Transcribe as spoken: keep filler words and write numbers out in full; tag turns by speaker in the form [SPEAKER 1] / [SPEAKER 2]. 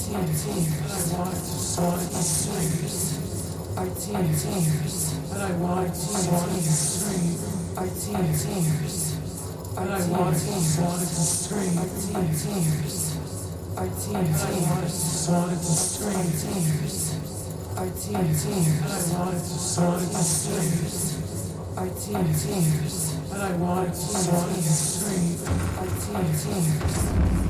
[SPEAKER 1] tears, our tears, our tears, but I want to want to scream. Our tears, but I want to want to scream. Our tears, our tears, I want to want to scream. Tears, our tears, but I want to want to scream. Our tears, but I want to want to scream. Our tears.